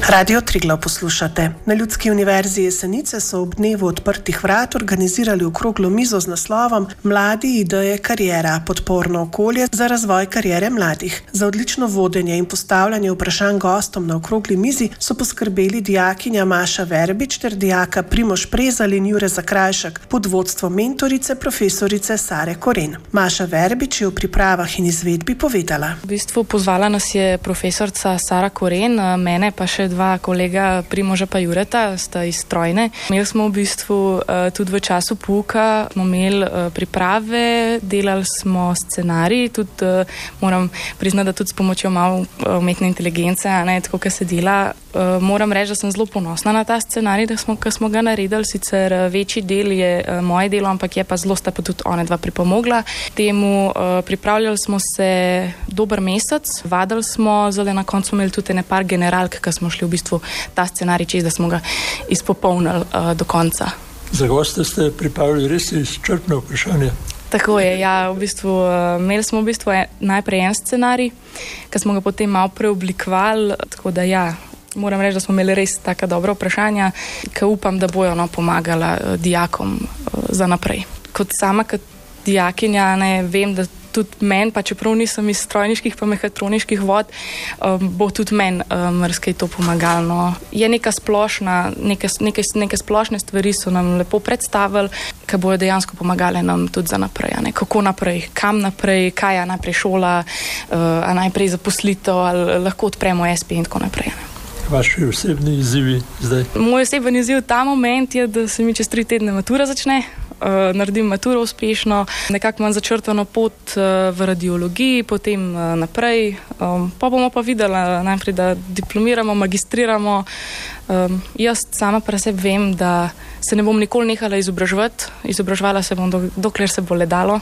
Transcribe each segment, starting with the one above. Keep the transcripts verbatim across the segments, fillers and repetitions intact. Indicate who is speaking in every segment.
Speaker 1: Radio Triglav poslušate. Na Ljudski univerzi Jesenice so ob dnevu odprtih vrat organizirali okroglo mizo z naslovom Mladi, ideje, kariera, podporno okolje za razvoj kariere mladih. Za odlično vodenje in postavljanje vprašanj gostom na okrogli mizi so poskrbeli dijakinja Maša Verbič ter dijaka Primož Prezal in Jure Zakrajšek pod vodstvom mentorice profesorice Sare Koren. Maša Verbič je v pripravah in izvedbi povedala.
Speaker 2: V bistvu pozvala nas je profesorica Sara Koren, mene pa še dva kolega Primoža pa Jureta, sta iz Trojne. Imeli smo v bistvu uh, tudi v času pouka, smo imeli uh, priprave, delali smo scenarij, tudi uh, moram priznati, da tudi s pomočjo malo umetne inteligence, a ne tako, kar se dela. Uh, moram reči, da sem zelo ponosna na ta scenarij, da smo, ko smo ga naredili, sicer uh, večji del je uh, moje delo, ampak je pa zelo sta pa tudi one dva pripomogla. Temu uh, pripravljali smo se dober mesec, vadili smo, zdaj na koncu imeli tudi ene par generalk, ki smo šli v bistvu ta scenarij čez, da smo ga izpopolnili uh, do konca.
Speaker 3: Za goste ste pripravili res izčrpno vprašanje.
Speaker 2: Tako je, ja, v bistvu uh, imeli smo v bistvu en, najprej en scenarij, ki smo ga potem malo preoblikovali, tako da ja, moram reči, da smo imeli res taka dobra vprašanja, ki upam, da bojo no, pomagala uh, dijakom uh, za naprej. Kot sama, kot dijakinja, ne vem, da tudi meni, pa čeprav nisem iz strojniških pa mehatroniških vod, um, bo tudi meni um, marsikaj to pomagalo. No. Je neka splošna, neke, neke, neke splošne stvari so nam lepo predstavili, ki bojo dejansko pomagale nam tudi za naprej. Ne. Kako naprej, kam naprej, kaj je najprej šola, uh, a najprej zaposlitev, ali lahko odpremo es pe in tako naprej. Ne.
Speaker 3: Vaši osebni izzivi zdaj?
Speaker 2: Moj osebni izziv ta moment je, da se mi čez tri tedne matura začne. Uh, naredim maturo uspešno, nekako imam začrtano pot uh, v radiologiji, potem uh, naprej. Um, pa bomo pa videli najprej, da diplomiramo, magistriramo. Um, jaz sama pre sebi vem, da se ne bom nikoli nehala izobraževati. Izobraževala se bom, do, dokler se bo le dalo.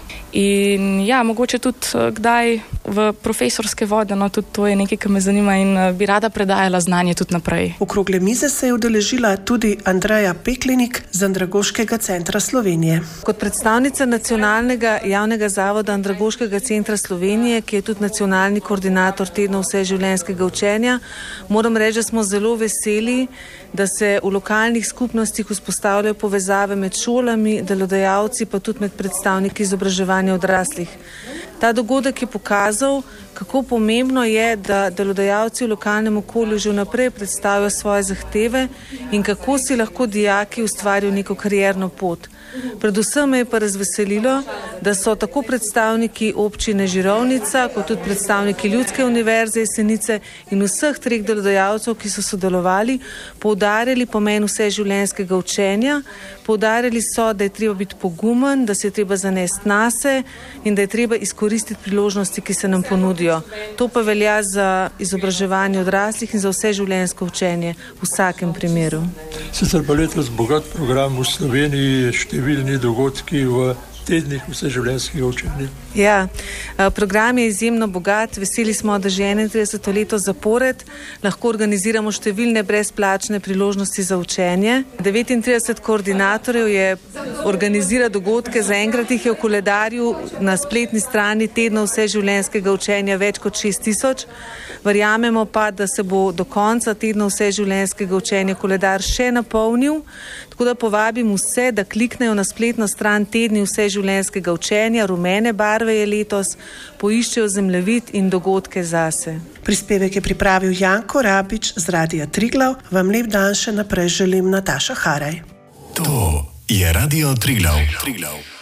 Speaker 2: In ja, mogoče tudi uh, kdaj v profesorske vode, no tudi to je nekaj, kar me zanima in uh, bi rada predajala znanje tudi naprej.
Speaker 1: Okrogle mize se je udeležila tudi Andreja Peklenik z Andragoškega centra Slovenije.
Speaker 4: Kot predstavnica Nacionalnega javnega zavoda Andragoškega centra Slovenije, ki je tudi nacionalni koordinator tedna vseživljenjskega učenja, moram reči, da smo zelo veseli, da se v lokalnih skupnostih vzpostavljajo povezave med šolami, delodajalci pa tudi med predstavniki izobraževanja odraslih. Ta dogodek je pokazal, kako pomembno je, da delodajalci v lokalnem okolju že vnaprej predstavijo svoje zahteve in kako si lahko dijaki ustvarijo neko karierno pot. Predvsem me je pa razveselilo, da so tako predstavniki občine Žirovnica, kot tudi predstavniki Ljudske univerze Jesenice in vseh treh delodajalcev, ki so sodelovali, poudarjali pomen vseživljenjskega učenja, poudarjali so, da je treba biti pogumen, da se je treba zanesti nase in da je treba izkoristiti priložnosti, ki se nam ponudijo. To pa velja za izobraževanje odraslih in za vseživljenjsko učenje v vsakem primeru.
Speaker 3: Sicer pa letos bogat program v Sloveniji, številni dogodki v tednih vseživljenjskega učenja.
Speaker 4: Ja, program je izjemno bogat. Veseli smo, da že enaintrideseto leto zapored lahko organiziramo številne brezplačne priložnosti za učenje. devetintrideset koordinatorjev je organizira dogodke, zaenkrat jih je v koledarju na spletni strani tedna vseživljenjskega učenja več kot šest tisoč. Verjamemo pa, da se bo do konca tedna vseživljenjskega učenja koledar še napolnil, tako da povabim vse, da kliknejo na spletno stran tedni vseživljenjskega učenja, rumene barve je letos, poiščejo zemljevid in dogodke zase.
Speaker 1: Prispevek je pripravil Janko Rabič z Radia Triglav. Vam lep dan še naprej želim Nataša Haraj.
Speaker 5: To je Radio Triglav. Triglav.